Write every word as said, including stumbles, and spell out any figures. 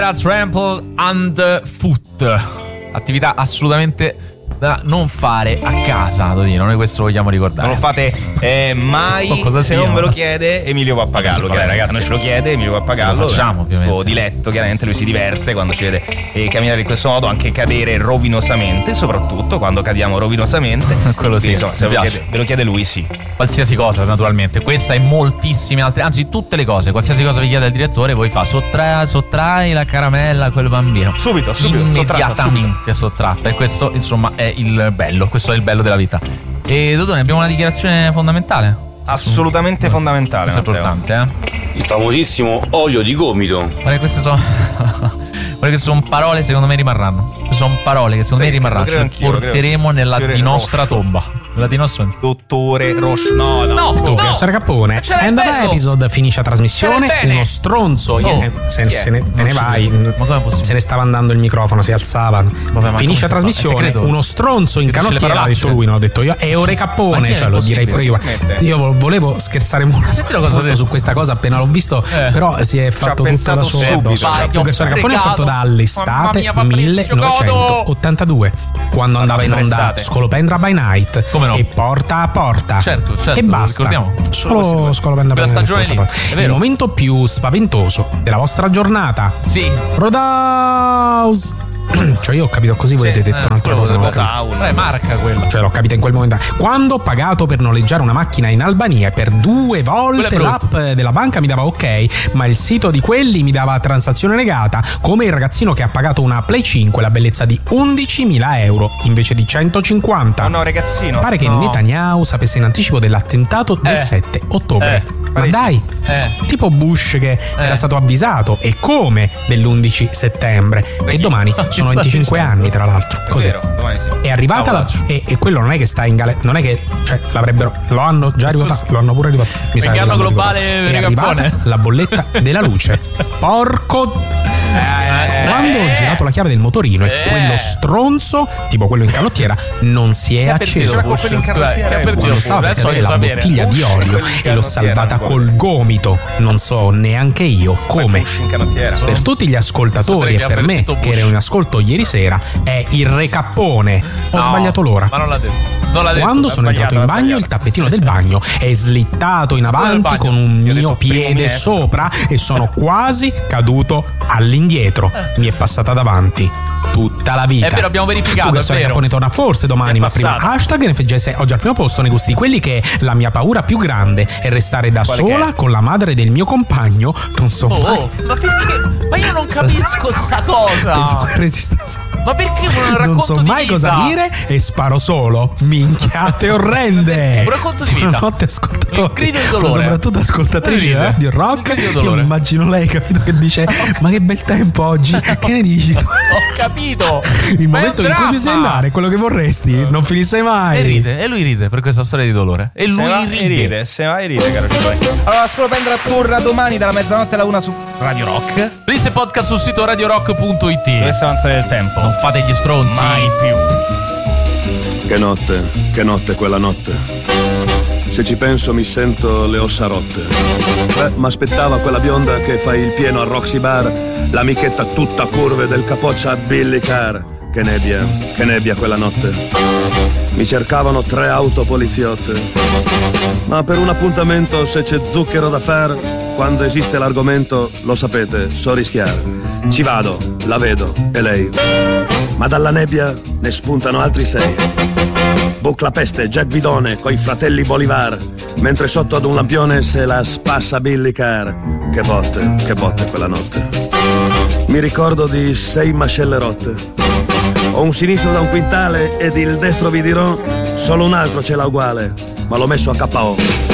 Trample Underfoot, attività assolutamente da non fare a casa, Totino, noi questo lo vogliamo ricordare. Non lo fate eh, mai, se sia, non ve lo chiede Emilio Pappagallo. Vabbè, ragazzi, quando ce lo chiede Emilio Pappagallo, lo facciamo ovviamente. Suo diletto, chiaramente lui si diverte quando ci vede eh, camminare in questo modo, anche cadere rovinosamente, soprattutto quando cadiamo rovinosamente. Quello sì, quindi, insomma, se ve lo, chiede, ve lo chiede lui, sì. Qualsiasi cosa, naturalmente, questa e moltissime altre, anzi tutte le cose, qualsiasi cosa vi chiede il direttore, voi fa sottra, sottrai la caramella a quel bambino. Subito, subito, immediatamente sottratta. E questo, insomma, è il bello, questo è il bello della vita. E Dodone, abbiamo una dichiarazione fondamentale? Assolutamente mm. fondamentale. Questo è importante, eh? Il famosissimo olio di gomito. Guarda, queste sono guarda, che sono parole, secondo me rimarranno. Sono parole che secondo sì, me rimarranno. Ci porteremo nella di nostra Roscio. tomba. La di nostro Dottore Roche. No, no, no, tu, no. professor Cappone. And the episode finisce la trasmissione. Uno stronzo. Oh, eh, se, se ne, te ne vai. Ma come è possibile? Se ne stava andando il microfono, si alzava. Vabbè, finisce la trasmissione. Uno stronzo in canottiera, l'ha detto lui, non l'ho detto io. E Ore Cappone, cioè lo direi pure io. Io volevo scherzare molto, molto su questa cosa appena l'ho visto, eh. però si è fatto tutto da solo. Il professor Cappone è fatto dall'estate millenovecentottantadue, quando andava in onda Scolopendra by Night e Porta a Porta. Certo, certo. E basta. Solo Scolopendra by Night. Stagione lì. Il momento più spaventoso della vostra giornata. Sì. Roadhouse. Cioè io ho capito così, voi sì, avete detto eh, un'altra cosa. Non è marca quella. Cioè l'ho capita in quel momento. Quando ho pagato per noleggiare una macchina in Albania e per due volte l'app della banca mi dava ok, ma il sito di quelli mi dava transazione negata, come il ragazzino che ha pagato una Play cinque, la bellezza di undicimila euro invece di centocinquanta. Oh no, ragazzino. Pare che no. Netanyahu sapesse in anticipo dell'attentato del eh. sette ottobre. Eh. Ma dai, eh. tipo Bush che eh. era stato avvisato, e come dell'undici settembre. E domani sono venticinque anni, tra l'altro. Così è, vero, domani sì. È arrivata la, e, e quello non è che sta in galera, non è che, cioè, l'avrebbero, lo hanno già arrivato, lo hanno pure arrivato. Mi sa che globale è arrivata la bolletta della luce. Porco. Eh, quando ho girato la chiave del motorino e quello stronzo, tipo quello in canottiera, non si è acceso. Quando stava per cadere la bottiglia di olio e l'ho salvata col gomito, non so neanche io come. Per tutti gli ascoltatori e per me che ero in ascolto ieri sera, è il Re Cappone. Ho no, sbagliato l'ora. Ma non l'ha detto. Non l'ha detto. Quando sono entrato in bagno, il tappetino del bagno è slittato in avanti con un mio piede sopra e sono quasi caduto all'indietro. Mi è passata davanti tutta la vita. È vero, abbiamo verificato. Tu, professor Cappone, torna forse domani, ma prima hashtag N F G S oggi al primo posto nei gusti quelli, che la mia paura più grande è restare da Quale sola con la madre del mio compagno. Non so oh, mai. Oh, ma perché? Ma io non capisco sta cosa. Penso che resistenza. Ma perché un racconto non so di mai vita? Cosa dire e sparo solo minchiate orrende. Un racconto di vita. Buonanotte ascoltatori. Il grido di dolore. Soprattutto ascoltatrici di Radio Rock. Io immagino lei, capito, che dice ma che bel tempo oggi. Che ne dici tu? Ho capito. Il ma momento in cui bisogna andare, quello che vorresti, non finisse mai. E ride, e lui ride per questa storia di dolore. E lui se ride. E ride, se va e ride, caro Ciccone. Allora, Scolopendra torna domani dalla mezzanotte alla una su Radio Rock. Release e podcast sul sito radio rock punto it. Dovesse avanzare il tempo. Non fate gli stronzi. Mai più. Che notte, che notte quella notte. Se ci penso mi sento le ossa rotte. Beh, m'aspettava quella bionda che fa il pieno al Roxy Bar, l'amichetta tutta curve del capoccia a Billy Carr. Che nebbia, che nebbia quella notte. Mi cercavano tre auto poliziotte. Ma per un appuntamento, se c'è zucchero da far, quando esiste l'argomento, lo sapete, so rischiare. Ci vado, la vedo, e lei. Ma dalla nebbia ne spuntano altri sei. Bucla Peste, Jack Bidone, coi fratelli Bolivar, mentre sotto ad un lampione se la spassa Billy Carr. Che botte, che botte quella notte. Mi ricordo di sei mascelle rotte. Ho un sinistro da un quintale ed il destro vi dirò, solo un altro ce l'ha uguale, ma l'ho messo a K O.